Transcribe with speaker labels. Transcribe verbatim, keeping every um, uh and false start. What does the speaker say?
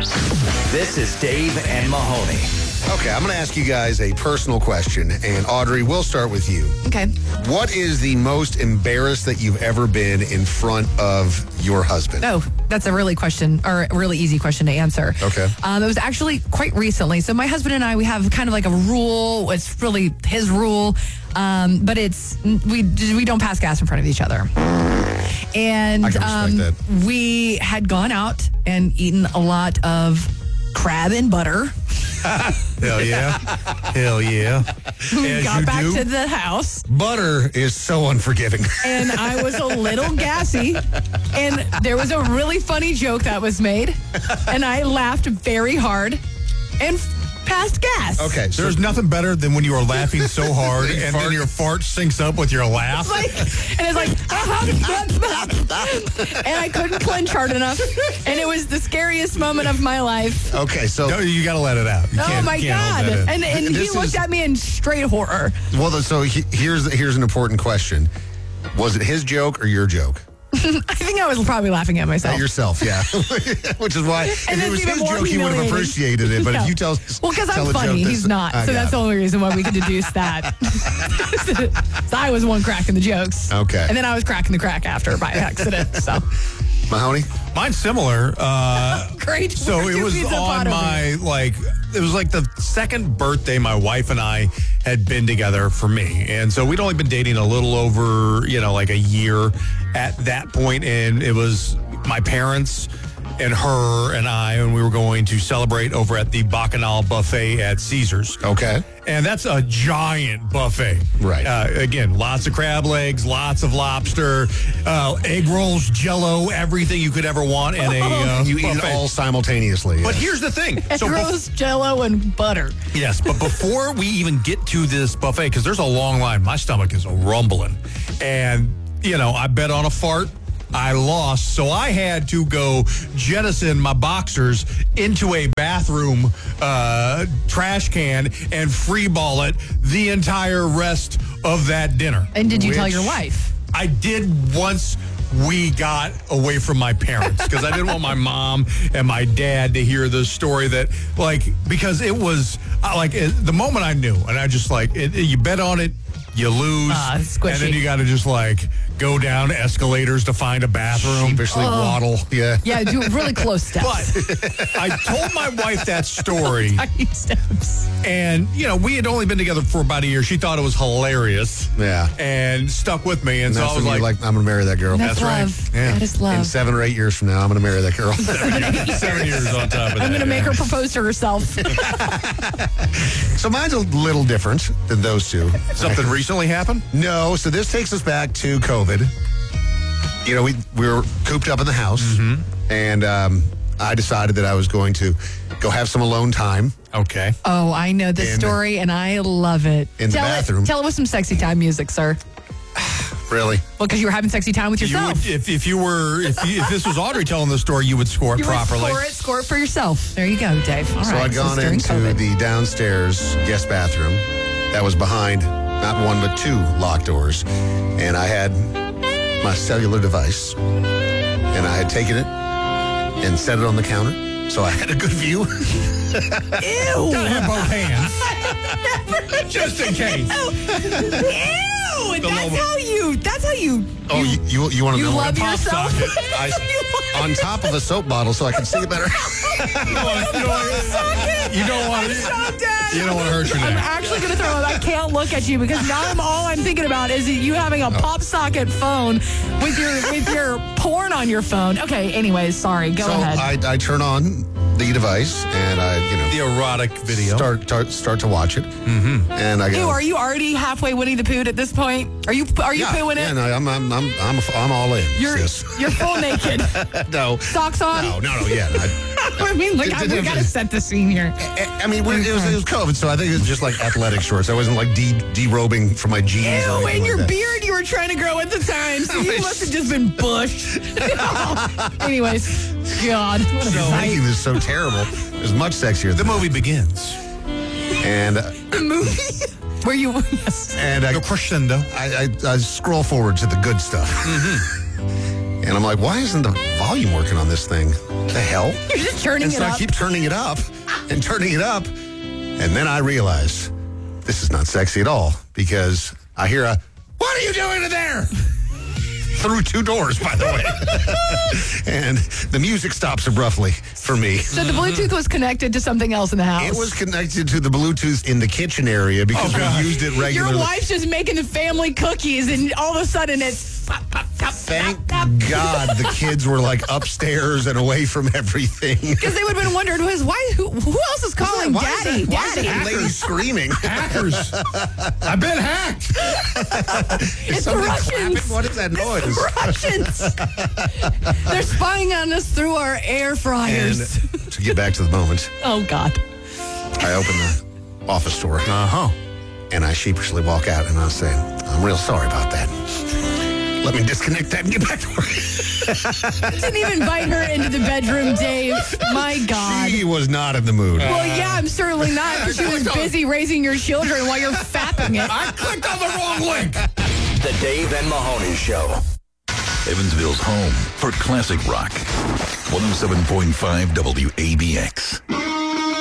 Speaker 1: This is Dave and Mahoney.
Speaker 2: Okay, I'm going to ask you guys a personal question. And Audrey, we'll start with you.
Speaker 3: Okay.
Speaker 2: What is the most embarrassed that you've ever been in front of your husband?
Speaker 3: Oh, that's a really question, or a really easy question to answer.
Speaker 2: Okay.
Speaker 3: Um, it was actually quite recently. So my husband and I, we have kind of like a rule. It's really his rule, um, but it's we we don't pass gas in front of each other. And
Speaker 2: I can respect
Speaker 3: um,
Speaker 2: that.
Speaker 3: we had gone out and eaten a lot of crab and butter.
Speaker 4: Hell yeah. Hell yeah.
Speaker 3: We
Speaker 4: As
Speaker 3: got
Speaker 4: you
Speaker 3: back
Speaker 4: do.
Speaker 3: to the house,
Speaker 2: Butter is so unforgiving.
Speaker 3: and I was a little gassy, and there was a really funny joke that was made, and I laughed very hard and passed gas.
Speaker 2: Okay, so
Speaker 4: There's nothing better than when you are laughing so hard
Speaker 2: You
Speaker 4: and
Speaker 2: fart.
Speaker 4: then your fart syncs up with your laugh.
Speaker 3: Like, and it's like, and I couldn't clench hard enough, and it was the scariest moment of my life.
Speaker 2: okay, so
Speaker 4: No, you got to let it out. You
Speaker 3: Oh
Speaker 4: can't-
Speaker 3: my
Speaker 4: can't hold
Speaker 3: God!
Speaker 4: that in.
Speaker 3: And and he
Speaker 2: This
Speaker 3: looked
Speaker 2: is-
Speaker 3: at me in straight horror.
Speaker 2: well, so he, here's here's an important question. Was it his joke or your joke?
Speaker 3: I think I was probably laughing at myself.
Speaker 2: At yourself, yeah. Which is why, if
Speaker 3: And
Speaker 2: it
Speaker 3: it's
Speaker 2: was
Speaker 3: even
Speaker 2: his
Speaker 3: more
Speaker 2: joke, he would have
Speaker 3: humiliating.
Speaker 2: appreciated it. But
Speaker 3: Yeah.
Speaker 2: if you tell,
Speaker 3: Well, because
Speaker 2: tell
Speaker 3: I'm
Speaker 2: a joke
Speaker 3: funny,
Speaker 2: that's-
Speaker 3: he's not.
Speaker 2: I
Speaker 3: So that's
Speaker 2: got
Speaker 3: the
Speaker 2: it.
Speaker 3: only reason why we could deduce that. So I was the one cracking the jokes.
Speaker 2: Okay.
Speaker 3: And then I was cracking the crack after by accident. So
Speaker 2: Mahoney?
Speaker 4: Mine's similar. Uh,
Speaker 3: great.
Speaker 4: so
Speaker 3: We're
Speaker 4: it
Speaker 3: two
Speaker 4: was
Speaker 3: pizza
Speaker 4: on
Speaker 3: pot over
Speaker 4: my,
Speaker 3: here.
Speaker 4: like, it was like the second birthday my wife and I had been together for me. And so we'd only been dating a little over, you know, like a year at that point. And it was my parents and her and I, and we were going to celebrate over at the Bacchanal Buffet at Caesars.
Speaker 2: Okay.
Speaker 4: And that's a giant buffet.
Speaker 2: Right.
Speaker 4: Uh, again, lots of crab legs, lots of lobster, uh, egg rolls, Jell-O, everything you could ever want in a uh,
Speaker 2: You eat it
Speaker 4: buffet.
Speaker 2: all simultaneously.
Speaker 4: But
Speaker 2: yeah.
Speaker 4: here's the thing.
Speaker 3: Egg
Speaker 4: So bef-
Speaker 3: rolls, Jell-O, and butter.
Speaker 4: yes, but before we even get to this buffet, because there's a long line, my stomach is rumbling. And, you know, I bet on a fart. I lost, so I had to go jettison my boxers into a bathroom uh, trash can and freeball it the entire rest of that dinner.
Speaker 3: And did you tell
Speaker 2: Which-
Speaker 3: your wife?
Speaker 4: I did once we got away from my parents because I didn't want my mom and my dad to hear the story that, like, because it was uh, like it, the moment I knew, and I just like it, you bet on it, you lose,
Speaker 3: Ah, squishy.
Speaker 4: and then you got to just like go down escalators to find a bathroom.
Speaker 2: sheepishly waddle. Yeah.
Speaker 3: Yeah, do really close steps.
Speaker 4: But I told my wife that story,
Speaker 3: Tiny steps.
Speaker 4: and you know we had only been together for about a year. She thought it was hilarious,
Speaker 2: Yeah.
Speaker 4: and stuck with me. And,
Speaker 2: And
Speaker 4: so
Speaker 2: that's
Speaker 4: I was
Speaker 2: when
Speaker 4: like,
Speaker 2: you're like, I'm going to marry that girl.
Speaker 3: That's,
Speaker 4: That's right.
Speaker 3: love.
Speaker 4: Yeah.
Speaker 3: That is
Speaker 2: In
Speaker 3: love.
Speaker 2: seven or eight years from now, I'm going to marry that girl.
Speaker 4: seven years on top of that.
Speaker 3: I'm going to make her propose to herself.
Speaker 2: So mine's a little different than those two.
Speaker 4: Something recently happened?
Speaker 2: No, so this takes us back to COVID. You know, we, we were cooped up in the house, and um, I decided that I was going to go have some alone time.
Speaker 4: Okay.
Speaker 3: Oh, I know this
Speaker 2: In-
Speaker 3: story, and I love it.
Speaker 2: in the
Speaker 3: tell
Speaker 2: bathroom.
Speaker 3: It, tell it with some sexy time music, sir.
Speaker 2: Really?
Speaker 3: Well, because you were having sexy time with
Speaker 4: You
Speaker 3: yourself.
Speaker 4: would, if, if you were, if, you, if this was Audrey telling the story, you would score it
Speaker 3: you
Speaker 4: properly.
Speaker 3: would score it, score it for yourself. There you go, Dave. All
Speaker 2: So
Speaker 3: right,
Speaker 2: I'd gone
Speaker 3: during
Speaker 2: into
Speaker 3: COVID.
Speaker 2: the downstairs guest bathroom that was behind not one but two locked doors, and I had my cellular device, and I had taken it and set it on the counter, so I had a good view.
Speaker 3: Ew!
Speaker 4: Gotta have both hands. Just in case.
Speaker 3: Ew!
Speaker 4: The
Speaker 3: That's
Speaker 4: low-
Speaker 3: how you. That's how you.
Speaker 2: Oh, you you, you want to
Speaker 3: You
Speaker 2: know?
Speaker 3: love
Speaker 2: what?
Speaker 3: yourself.
Speaker 4: socket.
Speaker 2: I, on top of a soap bottle, so I can see it better.
Speaker 4: You don't want to. You don't want to.
Speaker 3: So dead.
Speaker 4: You don't want to hurt your
Speaker 3: I'm
Speaker 4: neck.
Speaker 3: actually going to throw up. I can't look at you because now I'm all I'm thinking about is you having a pop socket phone with your with your porn on your phone. Okay. Anyways, sorry. Go
Speaker 2: so
Speaker 3: ahead.
Speaker 2: I, I turn on the device and I, you know,
Speaker 4: The erotic video.
Speaker 2: start start, start to watch it, mm-hmm. and I go.
Speaker 3: Ew, are you already halfway Winnie the Pooh at this point? Are you are you
Speaker 2: yeah,
Speaker 3: pooing
Speaker 2: yeah,
Speaker 3: it?
Speaker 2: no, I'm I'm I'm I'm, I'm all in.
Speaker 3: You're
Speaker 2: sis.
Speaker 3: you're full naked.
Speaker 2: no,
Speaker 3: Socks on?
Speaker 2: no, no, no, yeah. I,
Speaker 3: I mean, like, I, we got to set the scene here.
Speaker 2: I, I mean, we're, it was it was COVID, so I think it was just like athletic shorts. I wasn't like de- derobing from my jeans. or
Speaker 3: Ew,
Speaker 2: anything
Speaker 3: and
Speaker 2: like
Speaker 3: your
Speaker 2: that.
Speaker 3: beard you were trying to grow at the time, so you must have just been bush. Anyways, God, what a
Speaker 2: So
Speaker 3: sight.
Speaker 2: making this so terrible. It was much sexier.
Speaker 4: The movie begins.
Speaker 2: and
Speaker 3: The movie? Where you, yes.
Speaker 2: and I,
Speaker 4: The crescendo.
Speaker 2: I, I I scroll forward to the good stuff,
Speaker 3: Mm-hmm.
Speaker 2: and I'm like, why isn't the volume working on this thing? the hell?
Speaker 3: You're just turning
Speaker 2: and
Speaker 3: it
Speaker 2: so
Speaker 3: up.
Speaker 2: I keep turning it up and turning it up. And then I realize this is not sexy at all because I hear a, "What are you doing in there?" Through two doors, by the way. And the music stops abruptly for me.
Speaker 3: So the Bluetooth was connected to something else in the house.
Speaker 2: It was connected to the Bluetooth in the kitchen area because
Speaker 4: Oh,
Speaker 2: we used it regularly.
Speaker 3: Your wife's just making the family cookies, and all of a sudden it's. Pop, pop, pop,
Speaker 2: Thank
Speaker 3: pop, pop.
Speaker 2: God the kids were like upstairs and away from everything.
Speaker 3: Because they would have been wondering, who is, why, who, who else is calling
Speaker 2: Why is
Speaker 3: daddy?
Speaker 2: that- why is
Speaker 3: Daddy.
Speaker 2: that lady screaming?
Speaker 4: Hackers. I've been hacked.
Speaker 2: Is
Speaker 3: It's
Speaker 2: somebody
Speaker 3: Russians.
Speaker 2: clapping? What is that noise?
Speaker 3: Russians. They're spying on us through our air
Speaker 2: And
Speaker 3: fryers.
Speaker 2: to get back to the moment,
Speaker 3: Oh, God.
Speaker 2: I open the office door
Speaker 4: Uh-huh.
Speaker 2: and I sheepishly walk out and I say, "I'm real sorry about that. Let me disconnect that and get back to work."
Speaker 3: Didn't even invite her into the bedroom, Dave. My God.
Speaker 2: She was not in the mood.
Speaker 3: Well, yeah, I'm certainly not, because she was busy raising your children while you're fapping it.
Speaker 4: I clicked on the wrong link.
Speaker 1: The Dave and Mahoney Show.
Speaker 5: Evansville's home for classic rock. one oh seven point five W A B X.